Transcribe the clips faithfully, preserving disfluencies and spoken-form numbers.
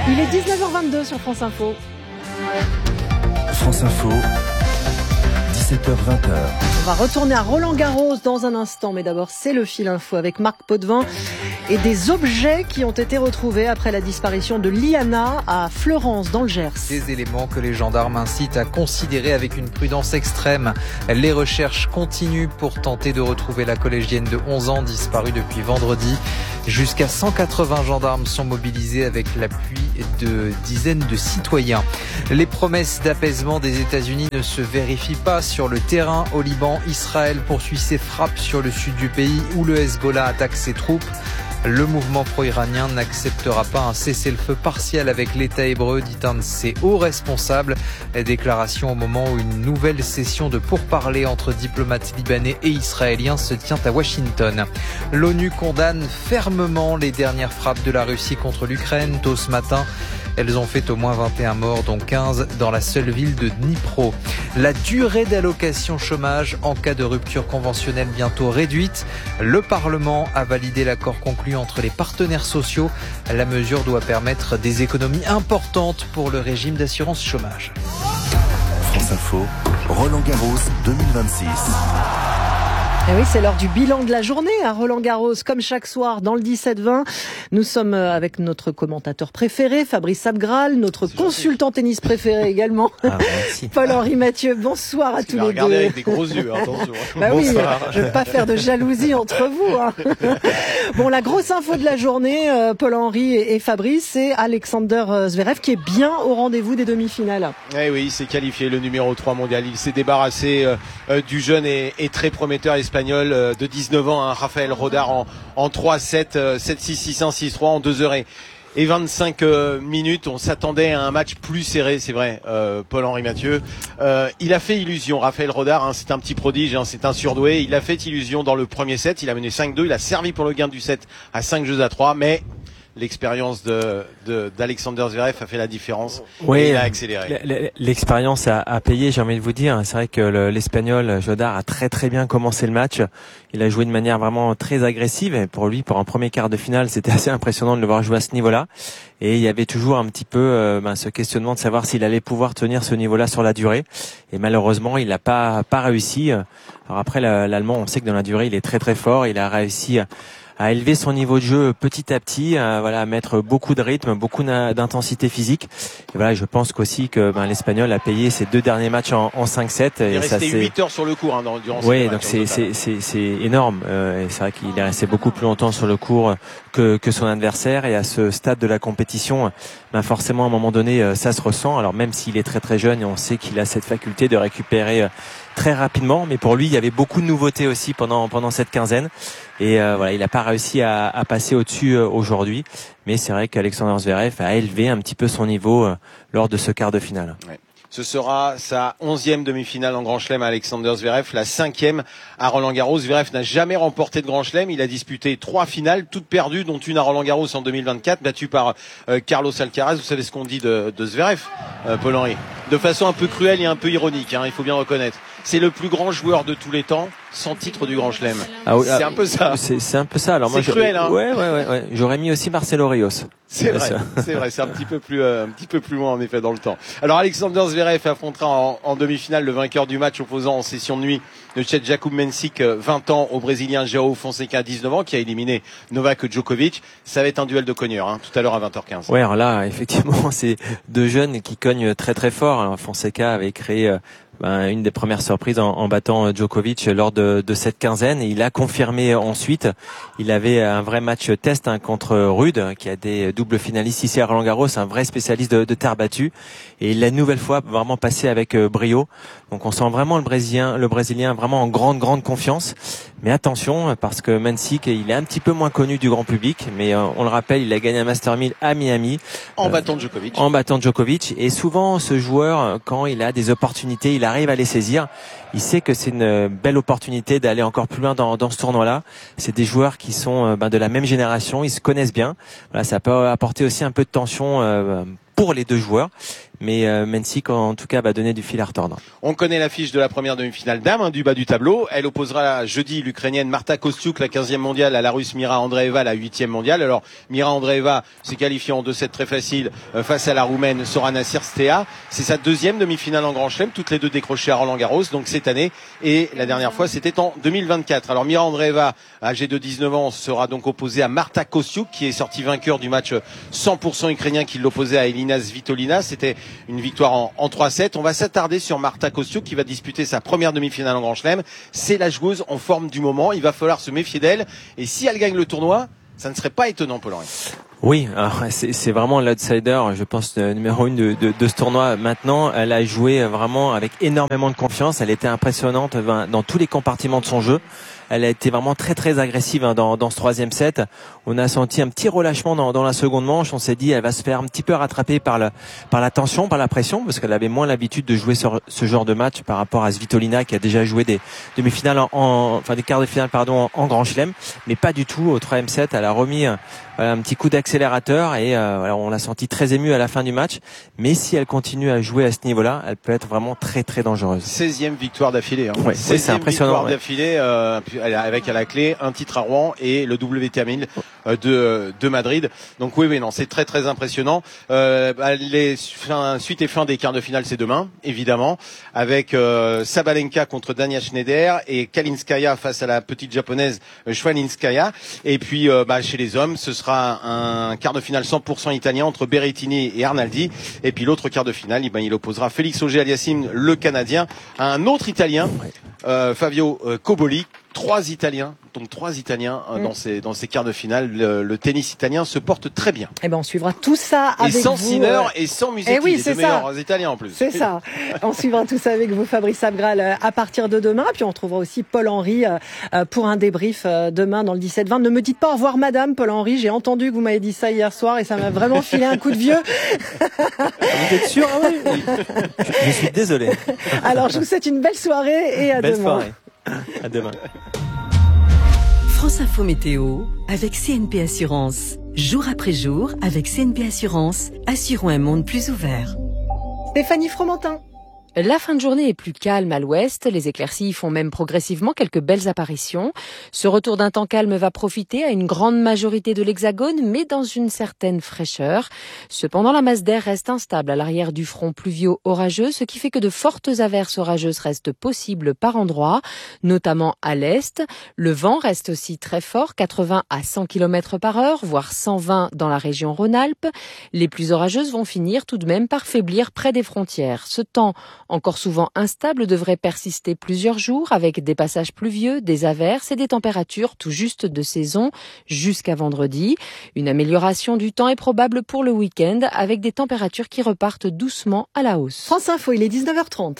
Il est dix-neuf heures vingt-deux sur France Info. France Info, dix-sept heures vingt. On va retourner à Roland-Garros dans un instant, mais d'abord c'est le fil info avec Marc Potvin et des objets qui ont été retrouvés après la disparition de Liana à Fleurance dans le Gers. Des éléments que les gendarmes incitent à considérer avec une prudence extrême. Les recherches continuent pour tenter de retrouver la collégienne de onze ans disparue depuis vendredi. Jusqu'à cent quatre-vingts gendarmes sont mobilisés avec l'appui de dizaines de citoyens. Les promesses d'apaisement des États-Unis ne se vérifient pas sur le terrain. Au Liban, Israël poursuit ses frappes sur le sud du pays où le Hezbollah attaque ses troupes. Le mouvement pro-iranien n'acceptera pas un cessez-le-feu partiel avec l'État hébreu, dit un de ses hauts responsables. Déclaration au moment où une nouvelle session de pourparlers entre diplomates libanais et israéliens se tient à Washington. L'ONU condamne fermement les dernières frappes de la Russie contre l'Ukraine. Tôt ce matin, elles ont fait au moins vingt et un morts, dont quinze dans la seule ville de Dnipro. La durée d'allocation chômage en cas de rupture conventionnelle bientôt réduite. Le Parlement a validé l'accord conclu entre les partenaires sociaux. La mesure doit permettre des économies importantes pour le régime d'assurance chômage. France Info, Roland-Garros deux mille vingt-six. Et oui, c'est l'heure du bilan de la journée à Roland-Garros, comme chaque soir dans le dix-sept vingt. Nous sommes avec notre commentateur préféré, Fabrice Abgral, notre consultant tennis préféré également, ah, Paul-Henri Mathieu. Bonsoir à tous les deux. Regardez avec des gros yeux, attention. Bah oui, je ne veux pas faire de jalousie entre vous. Hein. Bon, la grosse info de la journée, euh, Paul-Henri et, et Fabrice, c'est Alexander Zverev qui est bien au rendez-vous des demi-finales. Eh oui, il s'est qualifié, le numéro trois mondial. Il s'est débarrassé euh, euh, du jeune et, et très prometteur espagnol de dix-neuf ans, hein, Rafael Rodar en, en trois sept, sept six, six un, six trois en deux heures et, et vingt-cinq euh, minutes. On s'attendait à un match plus serré, c'est vrai, euh, Paul-Henri Mathieu. Euh, il a fait illusion, Rafael Rodar, hein, c'est un petit prodige, hein, c'est un surdoué. Il a fait illusion dans le premier set, il a mené cinq deux, il a servi pour le gain du set à cinq jeux à trois, mais l'expérience de, de, d'Alexander Zverev a fait la différence. Oui, et il a accéléré. L'expérience a, a payé, j'ai envie de vous dire. C'est vrai que le, l'Espagnol Jodar a très très bien commencé le match. Il a joué de manière vraiment très agressive. Et pour lui, pour un premier quart de finale, c'était assez impressionnant de le voir jouer à ce niveau-là. Et il y avait toujours un petit peu euh, ben, ce questionnement de savoir s'il allait pouvoir tenir ce niveau-là sur la durée. Et malheureusement, il n'a pas pas réussi. Alors après, l'Allemand, on sait que dans la durée, il est très très fort. Il a réussi à à élever son niveau de jeu petit à petit, à, voilà, à mettre beaucoup de rythme, beaucoup d'intensité physique. Et voilà, je pense qu'aussi que ben, l'Espagnol a payé ses deux derniers matchs en, en cinq sept. Il est et resté ça, huit heures sur le court hein, dans, durant ce oui, match. donc c'est c'est c'est c'est énorme. Euh, et c'est vrai qu'il est resté beaucoup plus longtemps sur le court que que son adversaire. Et à ce stade de la compétition, ben forcément à un moment donné, ça se ressent. Alors même s'il est très très jeune, et on sait qu'il a cette faculté de récupérer très rapidement, mais pour lui, il y avait beaucoup de nouveautés aussi pendant pendant cette quinzaine. Et euh, voilà, il n'a pas réussi à, à passer au-dessus euh, aujourd'hui, mais c'est vrai qu'Alexander Zverev a élevé un petit peu son niveau euh, lors de ce quart de finale. Ouais. Ce sera sa onzième demi-finale en Grand Chelem à Alexander Zverev, la cinquième à Roland-Garros. Zverev n'a jamais remporté de Grand Chelem. Il a disputé trois finales, toutes perdues, dont une à Roland-Garros en deux mille vingt-quatre, battue par euh, Carlos Alcaraz. Vous savez ce qu'on dit de, de Zverev, euh, Paul-Henri, de façon un peu cruelle et un peu ironique, hein, il faut bien reconnaître. C'est le plus grand joueur de tous les temps, sans titre du Grand Chelem. Ah oui, c'est un peu ça. C'est, c'est un peu ça. Alors moi, c'est cruel, hein. Ouais, ouais, ouais, ouais. J'aurais mis aussi Marcelo Rios. C'est vrai, c'est vrai, c'est un petit peu plus, euh, un petit peu plus loin en effet dans le temps. Alors Alexander Zverev affrontera en, en demi-finale le vainqueur du match opposant en session de nuit de Chet Jakub Mensik, vingt ans, au Brésilien João Fonseca, dix-neuf ans, qui a éliminé Novak Djokovic. Ça va être un duel de cogneurs, hein, tout à l'heure à vingt heures quinze. Ouais, alors là, effectivement, c'est deux jeunes qui cognent très très fort. Alors, Fonseca avait créé euh, Ben, une des premières surprises en, en battant Djokovic lors de, de cette quinzaine. Et il a confirmé ensuite. Il avait un vrai match test hein, contre Rude, qui a des doubles finalistes ici à Roland-Garros, un vrai spécialiste de, de terre battue. Et il l'a une nouvelle fois vraiment passé avec euh, brio. Donc on sent vraiment le Brésilien, le Brésilien vraiment en grande grande confiance. Mais attention, parce que Mensik, il est un petit peu moins connu du grand public, mais euh, on le rappelle, il a gagné un Master mille à Miami. En euh, battant Djokovic. En battant Djokovic. Et souvent, ce joueur, quand il a des opportunités, il arrive à les saisir. Il sait que c'est une belle opportunité d'aller encore plus loin dans, dans ce tournoi-là. C'est des joueurs qui sont ben, de la même génération, ils se connaissent bien. Voilà, ça peut apporter aussi un peu de tension euh, pour les deux joueurs. mais euh, Mensik en tout cas va donner du fil à retordre. On connaît l'affiche de la première demi-finale dame hein, du bas du tableau. Elle opposera jeudi l'Ukrainienne Marta Kostyuk, la quinzième mondiale, à la Russe Mira Andreeva, la huitième mondiale. Alors Mira Andreeva s'est qualifiée en deux sept très facile euh, face à la Roumaine Sorana Cirstea. C'est sa deuxième demi-finale en Grand Chelem, toutes les deux décrochées à Roland-Garros, donc cette année. Et la dernière fois, c'était en deux mille vingt-quatre. Alors Mira Andreeva, âgée de dix-neuf ans, sera donc opposée à Marta Kostyuk, qui est sortie vainqueur du match cent pour cent ukrainien qui l'opposait à Elina Svitolina. C'était une victoire en, en trois sept. On va s'attarder sur Marta Kostyuk qui va disputer sa première demi-finale en Grand Chelem. C'est la joueuse en forme du moment. Il va falloir se méfier d'elle. Et si elle gagne le tournoi, ça ne serait pas étonnant, Paul-Henri. Oui, c'est, c'est vraiment l'outsider, je pense, numéro une de, de, de ce tournoi. Maintenant, elle a joué vraiment avec énormément de confiance. Elle était impressionnante dans tous les compartiments de son jeu. Elle a été vraiment très très agressive hein, dans, dans ce troisième set. On a senti un petit relâchement dans, dans la seconde manche. On s'est dit elle va se faire un petit peu rattraper par le par la tension, par la pression, parce qu'elle avait moins l'habitude de jouer sur ce genre de match par rapport à Svitolina qui a déjà joué des demi-finales en, en enfin des quarts de finale pardon en, en Grand Chelem, mais pas du tout au troisième set. Elle a remis un, un petit coup d'accélérateur et euh, voilà, on l'a senti très émue à la fin du match. Mais si elle continue à jouer à ce niveau-là, elle peut être vraiment très très dangereuse. seizième victoire d'affilée. Hein. Ouais, c'est, c'est impressionnant. Victoire ouais. d'affilée. Euh, avec à la clé un titre à Rouen et le W T A mille de, de Madrid. Donc oui, oui, non, c'est très très impressionnant. Euh, les fin, suite et fin des quarts de finale, c'est demain, évidemment, avec euh, Sabalenka contre Dania Schneider et Kalinskaya face à la petite japonaise Schwaninskaya. Et puis euh, bah, chez les hommes, ce sera un quart de finale cent pour cent italien entre Berrettini et Arnaldi. Et puis l'autre quart de finale, eh ben, il opposera Félix Auger-Aliassime, le Canadien, à un autre Italien, euh, Fabio euh, Cobolli. Trois Italiens, donc trois Italiens mmh. dans ces dans ces quarts de finale. Le, le tennis italien se porte très bien. Eh ben on suivra tout ça avec vous. Et sans vous. Sinner euh... et sans Musetti, eh oui, les c'est deux ça. meilleurs Italiens en plus. C'est ça. On suivra tout ça avec vous, Fabrice Abgral, à partir de demain. Puis on retrouvera aussi Paul-Henri pour un débrief demain dans le dix-sept vingt. Ne me dites pas au revoir, Madame Paul-Henri. J'ai entendu que vous m'avez dit ça hier soir et ça m'a vraiment filé un coup de vieux. Vous êtes sûr? Ah oui, oui. Je suis désolé. Alors je vous souhaite une belle soirée et à belle demain. Soirée. À demain. France Info Météo avec C N P Assurance. Jour après jour, avec C N P Assurance, assurons un monde plus ouvert. Stéphanie Fromentin. La fin de journée est plus calme à l'ouest. Les éclaircies font même progressivement quelques belles apparitions. Ce retour d'un temps calme va profiter à une grande majorité de l'Hexagone, mais dans une certaine fraîcheur. Cependant, la masse d'air reste instable à l'arrière du front pluvio-orageux, ce qui fait que de fortes averses orageuses restent possibles par endroits, notamment à l'est. Le vent reste aussi très fort, quatre-vingts à cent kilomètres par heure, voire cent vingt dans la région Rhône-Alpes. Les pluies orageuses vont finir tout de même par faiblir près des frontières. Ce temps encore souvent instable devrait persister plusieurs jours avec des passages pluvieux, des averses et des températures tout juste de saison jusqu'à vendredi. Une amélioration du temps est probable pour le week-end avec des températures qui repartent doucement à la hausse. France Info, il est dix-neuf heures trente.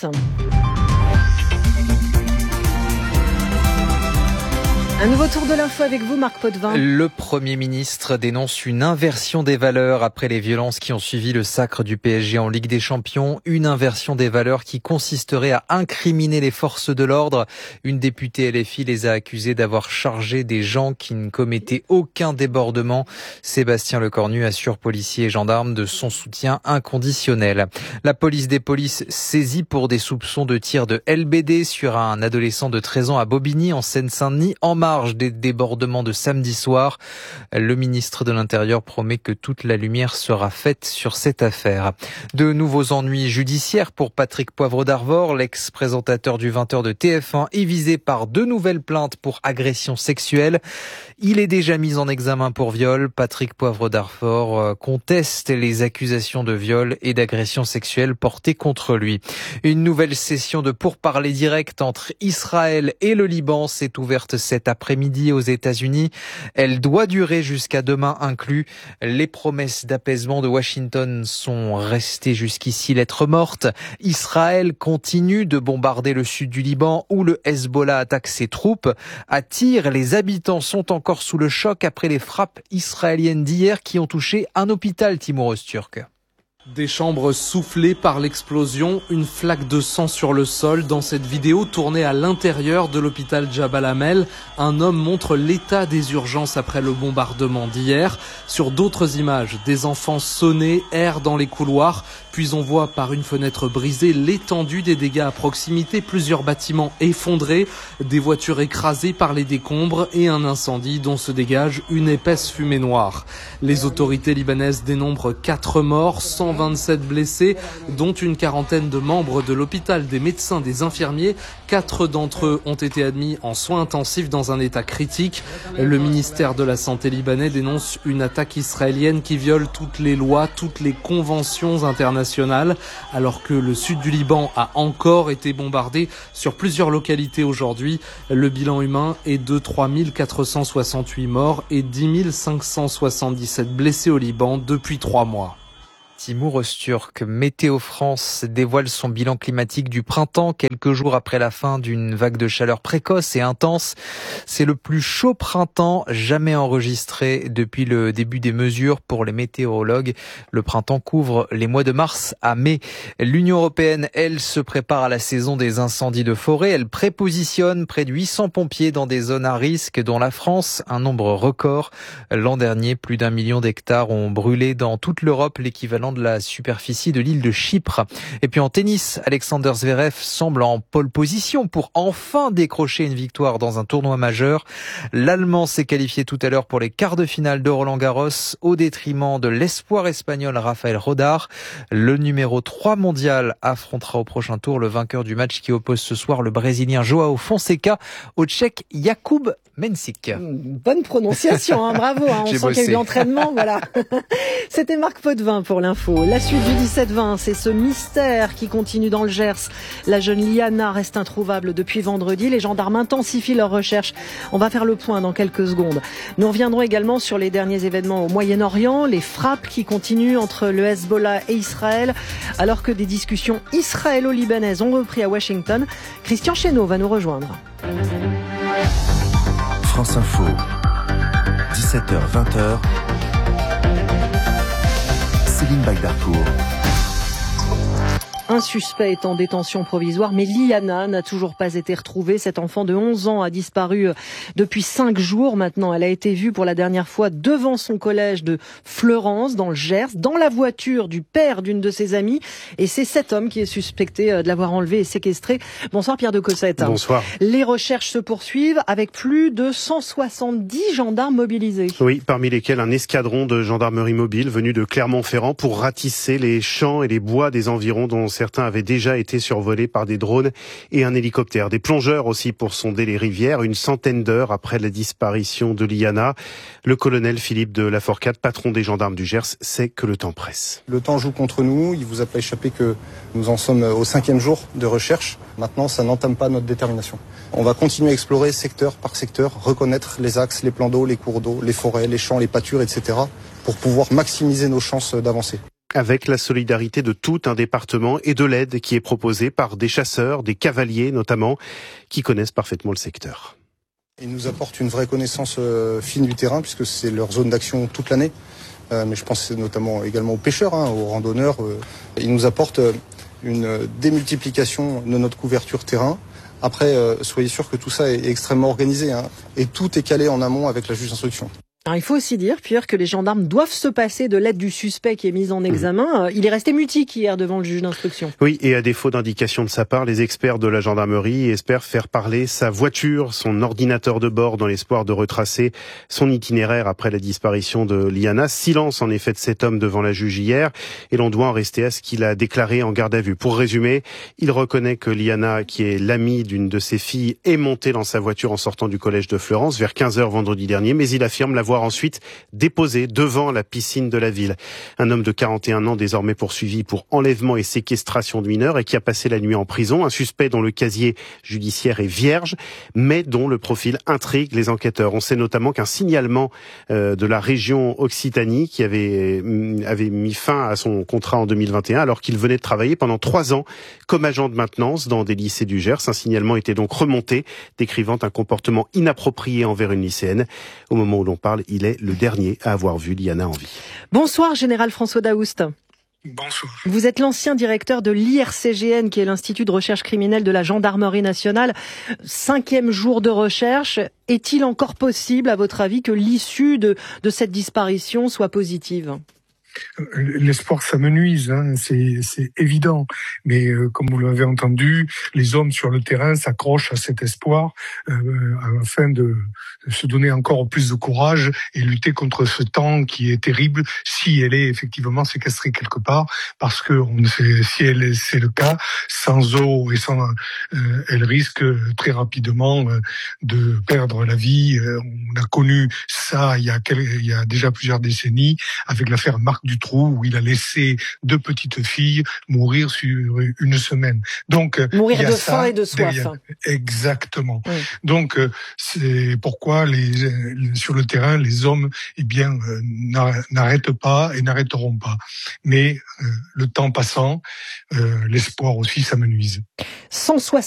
Un nouveau tour de l'info avec vous, Marc Potvin. Le Premier ministre dénonce une inversion des valeurs après les violences qui ont suivi le sacre du P S G en Ligue des Champions. Une inversion des valeurs qui consisterait à incriminer les forces de l'ordre. Une députée L F I les a accusés d'avoir chargé des gens qui ne commettaient aucun débordement. Sébastien Lecornu assure policiers et gendarmes de son soutien inconditionnel. La police des polices saisie pour des soupçons de tir de L B D sur un adolescent de treize ans à Bobigny en Seine-Saint-Denis en marge des débordements de samedi soir. Le ministre de l'Intérieur promet que toute la lumière sera faite sur cette affaire. De nouveaux ennuis judiciaires pour Patrick Poivre d'Arvor, l'ex-présentateur du vingt heures de T F un est visé par deux nouvelles plaintes pour agression sexuelle. Il est déjà mis en examen pour viol. Patrick Poivre d'Arvor conteste les accusations de viol et d'agression sexuelle portées contre lui. Une nouvelle session de pourparlers directs entre Israël et le Liban s'est ouverte cet après-midi aux États-Unis. Elle doit durer jusqu'à demain inclus. Les promesses d'apaisement de Washington sont restées jusqu'ici lettre morte. Israël continue de bombarder le sud du Liban où le Hezbollah attaque ses troupes. À Tyr, les habitants sont encore sous le choc après les frappes israéliennes d'hier qui ont touché un hôpital, Timur Öztürk. Des chambres soufflées par l'explosion, une flaque de sang sur le sol. Dans cette vidéo tournée à l'intérieur de l'hôpital Jabal Amel, un homme montre l'état des urgences après le bombardement d'hier. Sur d'autres images, des enfants sonnés errent dans les couloirs, puis on voit par une fenêtre brisée l'étendue des dégâts à proximité, plusieurs bâtiments effondrés, des voitures écrasées par les décombres et un incendie dont se dégage une épaisse fumée noire. Les autorités libanaises dénombrent quatre morts, cent vingt-sept blessés, dont une quarantaine de membres de l'hôpital, des médecins, des infirmiers. Quatre d'entre eux ont été admis en soins intensifs dans un état critique. Le ministère de la Santé libanais dénonce une attaque israélienne qui viole toutes les lois, toutes les conventions internationales, alors que le sud du Liban a encore été bombardé sur plusieurs localités aujourd'hui. Le bilan humain est de trois mille quatre cent soixante-huit morts et dix mille cinq cent soixante-dix-sept blessés au Liban depuis trois mois. Timur Öztürk, Météo France dévoile son bilan climatique du printemps quelques jours après la fin d'une vague de chaleur précoce et intense. C'est le plus chaud printemps jamais enregistré depuis le début des mesures pour les météorologues. Le printemps couvre les mois de mars à mai. L'Union européenne, elle, se prépare à la saison des incendies de forêt. Elle prépositionne près de huit cents pompiers dans des zones à risque, dont la France, un nombre record. L'an dernier, plus d'un million d'hectares ont brûlé dans toute l'Europe, l'équivalent de la superficie de l'île de Chypre. Et puis en tennis, Alexander Zverev semble en pole position pour enfin décrocher une victoire dans un tournoi majeur. L'Allemand s'est qualifié tout à l'heure pour les quarts de finale de Roland-Garros au détriment de l'espoir espagnol Rafael Rodar. Le numéro trois mondial affrontera au prochain tour le vainqueur du match qui oppose ce soir le Brésilien Joao Fonseca au Tchèque Jakub Mensik. Bonne prononciation, hein, bravo, hein, on J'ai sent qu'il y a eu de bossé. l'entraînement, voilà. C'était Marc Potvin pour l'info. La suite du dix-sept vingt, c'est ce mystère qui continue dans le Gers. La jeune Liana reste introuvable depuis vendredi. Les gendarmes intensifient leurs recherches. On va faire le point dans quelques secondes. Nous reviendrons également sur les derniers événements au Moyen-Orient, les frappes qui continuent entre le Hezbollah et Israël, alors que des discussions israélo-libanaises ont repris à Washington. Christian Chesneau va nous rejoindre. France Info, dix-sept heures vingt. Céline Bagdarpour. Un suspect est en détention provisoire, mais Liana n'a toujours pas été retrouvée. Cette enfant de onze ans a disparu depuis cinq jours maintenant. Elle a été vue pour la dernière fois devant son collège de Fleurance, dans le Gers, dans la voiture du père d'une de ses amies. Et c'est cet homme qui est suspecté de l'avoir enlevée et séquestrée. Bonsoir Pierre de Cossette. Bonsoir. Les recherches se poursuivent avec plus de cent soixante-dix gendarmes mobilisés. Oui, parmi lesquels un escadron de gendarmerie mobile venu de Clermont-Ferrand pour ratisser les champs et les bois des environs dont certains avaient déjà été survolés par des drones et un hélicoptère. Des plongeurs aussi pour sonder les rivières, une centaine d'heures après la disparition de Liana. Le colonel Philippe de Laforcade, patron des gendarmes du Gers, sait que le temps presse. Le temps joue contre nous, il vous a pas échappé que nous en sommes au cinquième jour de recherche. Maintenant, ça n'entame pas notre détermination. On va continuer à explorer secteur par secteur, reconnaître les axes, les plans d'eau, les cours d'eau, les forêts, les champs, les pâtures, et cetera pour pouvoir maximiser nos chances d'avancer. Avec la solidarité de tout un département et de l'aide qui est proposée par des chasseurs, des cavaliers notamment, qui connaissent parfaitement le secteur. Ils nous apportent une vraie connaissance euh, fine du terrain puisque c'est leur zone d'action toute l'année. Euh, mais je pense notamment également aux pêcheurs, hein, aux randonneurs. Euh, ils nous apportent euh, une démultiplication de notre couverture terrain. Après, euh, soyez sûr que tout ça est extrêmement organisé, hein, et tout est calé en amont avec la juge d'instruction. Alors, il faut aussi dire, Pierre, que les gendarmes doivent se passer de l'aide du suspect qui est mis en examen. Il est resté mutique hier devant le juge d'instruction. Oui, et à défaut d'indication de sa part, les experts de la gendarmerie espèrent faire parler sa voiture, son ordinateur de bord dans l'espoir de retracer son itinéraire après la disparition de Liana. Silence en effet de cet homme devant la juge hier, et l'on doit en rester à ce qu'il a déclaré en garde à vue. Pour résumer, il reconnaît que Liana, qui est l'amie d'une de ses filles, est montée dans sa voiture en sortant du collège de Fleurance vers quinze heures vendredi dernier, mais il affirme l'avoir ensuite déposé devant la piscine de la ville. Un homme de quarante et un ans désormais poursuivi pour enlèvement et séquestration de mineurs et qui a passé la nuit en prison. Un suspect dont le casier judiciaire est vierge, mais dont le profil intrigue les enquêteurs. On sait notamment qu'un signalement euh, de la région Occitanie qui avait, avait mis fin à son contrat en deux mille vingt et un alors qu'il venait de travailler pendant trois ans comme agent de maintenance dans des lycées du Gers. Un signalement était donc remonté, décrivant un comportement inapproprié envers une lycéenne. Au moment où l'on parle, il est le dernier à avoir vu Liana en vie. Bonsoir, Général François Daoust. Bonsoir. Vous êtes l'ancien directeur de l'I R C G N, qui est l'Institut de recherche criminelle de la Gendarmerie nationale. Cinquième jour de recherche. Est-il encore possible, à votre avis, que l'issue de, de cette disparition soit positive ? L'espoir s'amenuise, hein, c'est, c'est évident. Mais euh, comme vous l'avez entendu, les hommes sur le terrain s'accrochent à cet espoir euh, afin de se donner encore plus de courage et lutter contre ce temps qui est terrible si elle est effectivement séquestrée quelque part, parce que on ne sait, si elle est, c'est le cas, sans eau et sans, euh, elle risque très rapidement euh, de perdre la vie. Euh, on a connu ça il y a, quelques, il y a déjà plusieurs décennies avec l'affaire Marc Dutroux, où il a laissé deux petites filles mourir sur une semaine. Donc mourir de faim ça, et de soif. Derrière. Exactement. Oui. Donc c'est pourquoi les, sur le terrain, les hommes, eh bien, euh, n'arrêtent pas et n'arrêteront pas. Mais euh, le temps passant, euh, l'espoir aussi s'amenuise. cent soixante